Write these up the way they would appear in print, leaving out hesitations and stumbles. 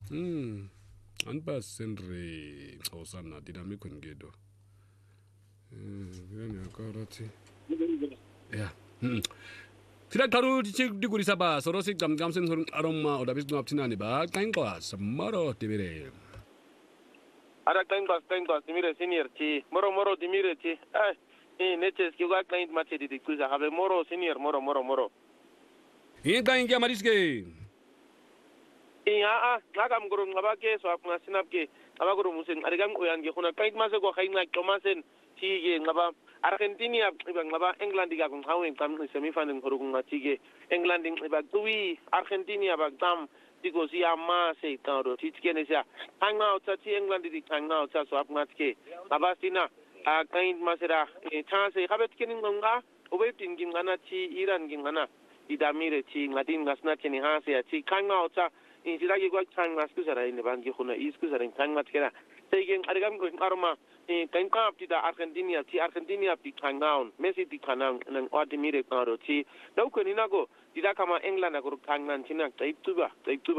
Anpa senre osana dinamiko ngedo. Yani akarati. Ya. Tidak tahu di gurisa ba sorosi gam sen horun aroma oda bis ngap tinani ba kain ko samaro tibere. Ada kain ko timire senior ti moro timire ti. Neches ki ga kain matche di kuza have moro senior moro. Ien kain ke mariske. Ngakam gurun ngabake so apna sinapke ngabaguru musin arigam oyan ge kuna kain mase ko kain ngak tomasen ti ge ngaba Argentina ibang ngaba England diga kung hawin kam semifinal ngurung ngatige England ibag tuwi Argentina bag tam digo si ama se taro ti kene sia hang out ti England di hang out so apna tike abastina kain masera chance habet kenin nga obe tingin ngana ti Iran gingana idamire ti ngadin ngasna keni hase ti hang out insidagi gwa kan masku sara ine bangi khuna isku sara kan mat kera tegen arigam ko arma kan ka apti da Argentina apti kangaun Messi di kanang nan ordinary karo ti dau ko ni nago dida kama England ko kangan tina taituba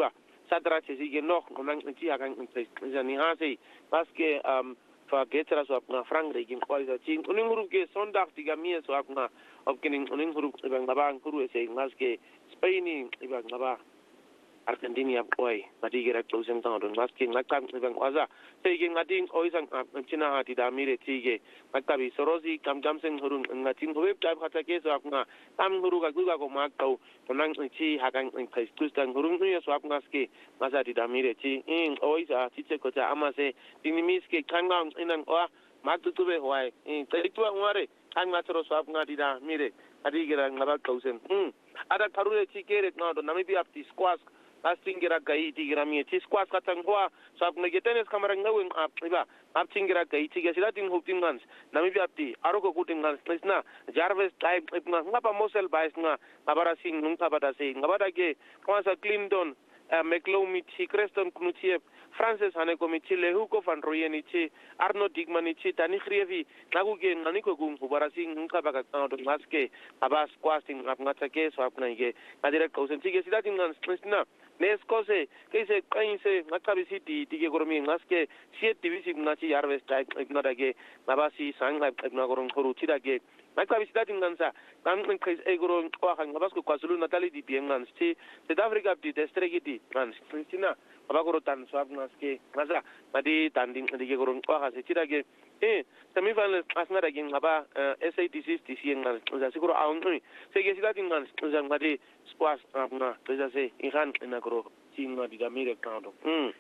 sadra che sige no nan ti akan jani hase paske fa getra so apna frank regim ko isa ti uning huru ke sondag tiga mie so apna opkening uning huru ibang labang huru ese ngaske Spain ibang laba Argentina boy mati gira closing down don maski ngakam ibang waza sige ngating oisang china hati da mire tige makabi sorosi kam seng hurun ngating web type kata ke so apna tam huru ga guga ko makau tonang chi hakan kai kustan hurun ya so apna ski masa di da mire ti oisa tiche ko ta amase dinimiske kanga inan oa matu tube hoai taitua ngare kanga tro so apna di da mire adi gira ngaba kausen ada karure chikere no do namibi apti squash astingira gai tigira mi ti squash katangwa sab negetenes kamera ngawin iba aptingira gai tiga silatin huptingans namibi apti aroko kutingans lesna jarves type ngapa mosel bais ngabara sing nungta bada se ngabada ge kwasa clinton McLeod Creston Knutie Francis Hanekomichi Lehuko van Royenichi Arno Digmanichi Tani Khrevi Naguge Naniko Gung Hubarasi Nkabaka Tano Maske Abas Kwasting Apnatake so apnaige Adira Kausentige Sidatin Sna Neskose Kese Kainse Nakabi City Tige Gormi Maske Siet Divisi Nachi Harvest Ignodage Nabasi Sanga Ignogoron Koru Tidage Nakabi Sidatin Gansa Kam Kais Egoro Kwahang Nabasco Kwazulu Natali di Piengans South Africa di Destregiti Gans Christina Abagoro Tan Swabnaske Maza Madi Tanding Dige Goron Kwaha Sitirage semifinal asna daging aba SATC TCN Zasiguro Aunui Sege Sidatin Gans Zangadi Squash Abna Tezase Iran Inagro Tinga Digamire Kando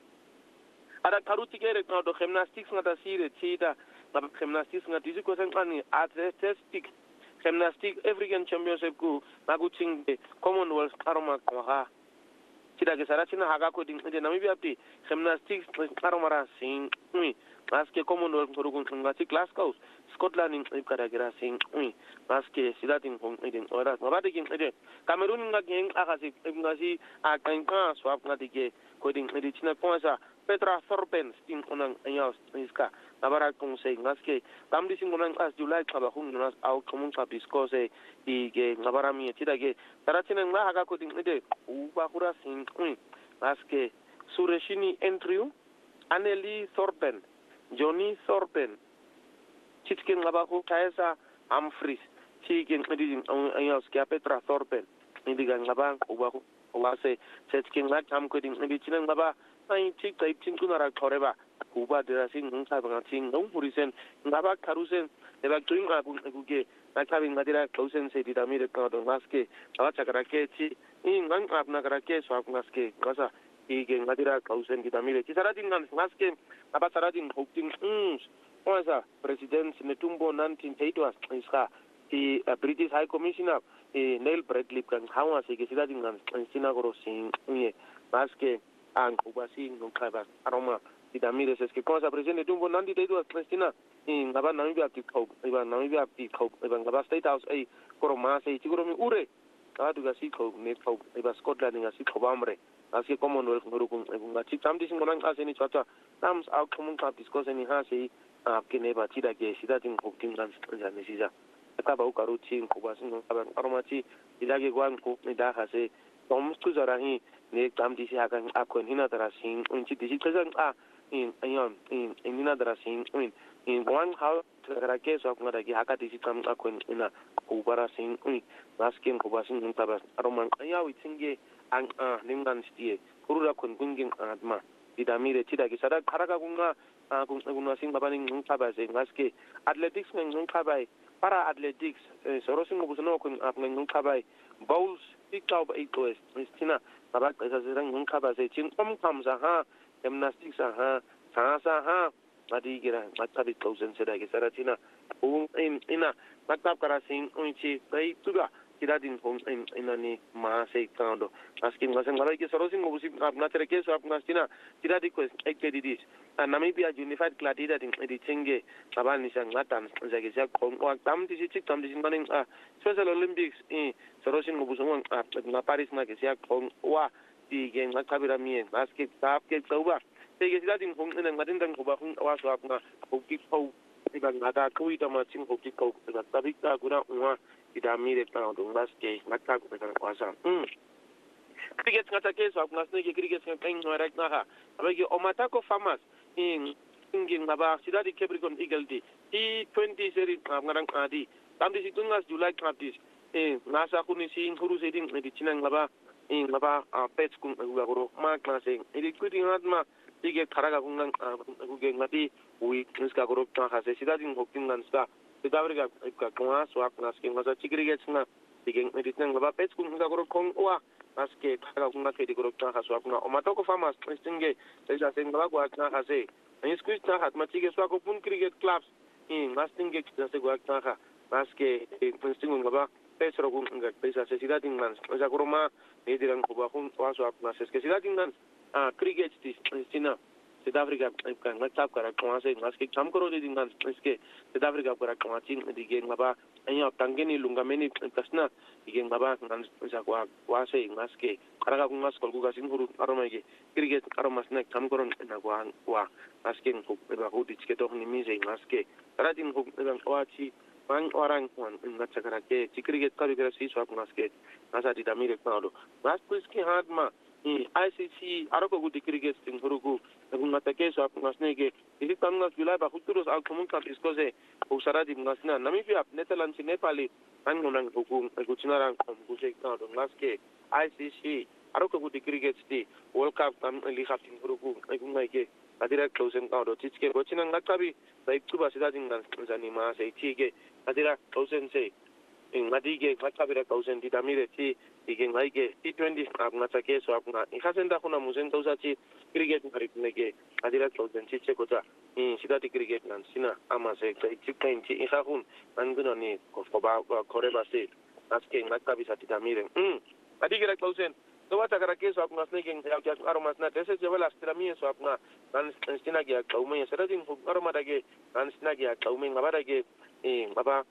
Ada Karutikere Kando Gymnastics Nata Sire Chita Gymnastics Natisi Kosangani Artistic Gymnastic African Championship ku Naguching Commonwealth Aroma Kwaha Chida Gesarachina Hagako Ding Namibia Gymnastics Aromara Sing Maske Commonwealth Kurugun Ngati Glasgow Scotland in Ikaragira Sing Maske Sidatin Hong Eden Ora Nabadikin Ede Cameroon Ngaging Agasi Ngasi Akanka Swap Nadige Coding Editina Ponsa Petra Thorpen Sting Onang Ayos Iska Nabara Kong say Maske Kamdi Singonang as July Kabahun Nas out Common Capiscose Ige Nabarami Tidage Tarachina Nahaga Coding Ede Ubahura Sing Maske Sureshini Andrew Anneli Thorpen Johnny Thorpen Chitkin Labaku Kaisa Humphries Chicken Editing Ayos Petra Thorpen Indigan Labang Ubahu Wase Chetkin Lakam Coding Editing Laba Nine Chick Type Tinkunara Koreba Uba Derasing Nunkabangating no Hurisen Naba Karusen Never doing Abuge like having Madira Klausen said Amir Kado Maske Avachakarake in Lang Abnagarake Swapnaske Gaza Igen Madira Klausen Gitamire Kisaradin Maske Abasaradin Hoping Oza President Netumbo 1982 Iska the British High Commissioner Neil Bradley kan hawa se Gisadin and Sinagoro sing Maske and Kubasi Nunkaba Aroma Gitamire says Cosa President Netumbo 1982 Christina in Gaba Namibia Namibia Gaba State House a Koroma say Tigoromi Ure Kadugasico Nepo Eva Scotland in a Siko Bamre as a Commonwealth Murukun Cham Disney as any chata Tams out common cap discuss any hasi Keneba Tidage Sidatin Hopkins and Nisiza Akaba Ukaruchi Kubasin Aromati Idage Guan Cook Nida has a Tom Skuzarahi ne tam disi hakan akon hina darasing unchi disi kazan in hina darasing in one how kara ke so ngada gi haka disi tam akon ina ubara sing maskin kubasin tabas aroman ayawi tinge an ningan stie kurura kon gungin adma idamire tida gi sada karaka kunga kunga sing babaning tabase ngaske athletics ng kabai para athletics sorosing obusono kun ng kabai bowls tikau ba ito istina babak sa sirang ng kabase chin kamsa ha gymnastics ha sa ha adi gira matabi thousand seda gi saratina ina matab karasing unchi kai tuga kiradin hom inani ma sei kando asking ngasen ngalai ki sorosing obusi apna tereke so apna stina kiradi ko ekdidis Namibia Unified Cladida di Chenge Sabani sang ngatan zagi sak kong wa tam di cik tam di maning Special Olympics sorosing ngobusong na Paris na sak kong wa di geng makabira mien basket tap ke tauba tege sidadin kong nang matin dang kuba kong wa so apna hoki pau ibang ngata kui ta ma ching hoki kau ta tabika guna wa idamire ta dong basket makka ko ta kwasa cricket ngata ke so apna snake cricket ngeng right na ha abagi Omatako Farmers ingin ngaba sidadi Capricorn Eagle di T20 seri ngarang adi tamdi situngas July kapis nasa kuni sing huru seding di Chinang ngaba pets kung aguro ma klaseng idi kuting atma tige karaga kungang guge ngati ui nska goro ta hase sidadi hoking nanska sidabriga ka kwa swak nasking ngasa chigrige sna tige idi ngaba pets kung aguro kong wa aske karaga kunga kedi goro ta haswa kuna Omatako Farmers stinge esa sengaba gwa ta hase ni squeeze ta hat machige swako pun cricket clubs mastinge se gwa ta ha aske stinge ngaba pesro kun ngat pesa se sidading man esa koroma ni dirang ko ba kun waswa kuna se sidading nan cricket stina South Africa kan ngatap kara kwa se ngaske chamkoro de dingan eske South Africa kara kwa chin dige ngaba anya tangeni lungameni kasna dige ngaba nan sa kwa se ngaske karaga kungas kol guga singhuru aromage cricket aromas nek chamkoro na kwa aske ko ba hudi chike to ni mise ngaske radin ko ban wachi bang orang kwan ngatsa kara ke cricket ka bigara si swap ngaske nasa di damire kado mas kuski hadma ICC aroko gudi cricket singhuru ngata ke so ngasnege isi tamna July ba futuros al komunkat iskose usara di ngasna Namibia Netherlands Nepali angonang hukum gucinaran gusek na do ngaske ICC aroko gudi cricket sti World Cup tam li khaftin huruku ngai ke adira closing ka do tiske gucinang ngakabi sai tuba sidading ngan zani ma sai tige adira closing se ngadige ngakabira closing di damire ti igen laike T20 ngata ke so apna ikasenda kuna musen tausachi cricket ngaripnege adira closing chiche kota sidati cricket nan sina amase chikkain chi ikahun anguna ni koba koreba se aske ngakabi sati damire adigira closing to wata kara ke so apna snegen ya aromas na tese jewala stramie so apna nan stina ge kaume sadadin aroma dage nan stina ge kaume ngabadage baba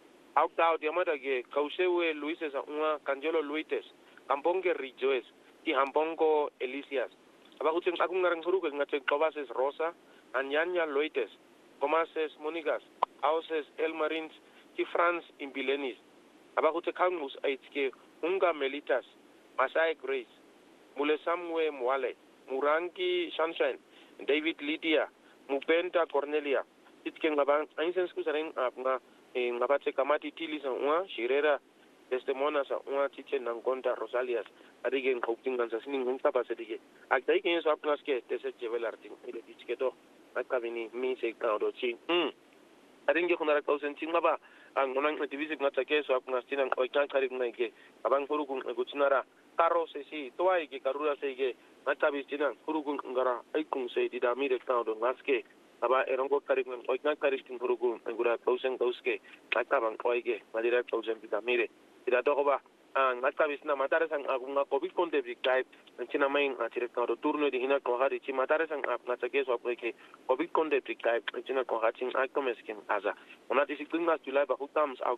out yamadage kausewe Luises unga Canjolo Luites Ambonge Rijoes ti Ambongo Elisias abakuchen akungarang huru ke ngache Kobases Rosa Anyanya Luites Comases Monigas Auses Elmarins ti France Imbilenis abakuche kangus aitske Unga Melitas Masai Grace Mulesamwe Mwale Murangi Sunshine David Lydia Mupenta Cornelia itke ngabang ainsens kusaren apna ngapatse kamati tili sa unga shirera Desdemona sa unga chiche nangonda Rosalias adige ngoptingan sa sining ngpa pa sedige akdai ke so apnas ke tese jevelarting ile dichke to akavini mi se kaudo chi adinge khunara kausen chingaba ngonang divisi ngata ke so apnas tinang oikan kharik nai ke abang hurugun guchinara karo se si toai ke karura se ke ngata bis tinang hurugun ngara aikung se didamire kaudo ngaske aba erongo karik men oikan karik tin hurugun ngura kausen kauske akabang oige madira kausen didamire tidak tahu apa ngata bisna matare sang agunga covid konte biktai china main achire ka turno di hina ko hari chi matare sang ngata ke so apke covid konte biktai china ko hachin akomeskin aza onati sikunga July ba hutams au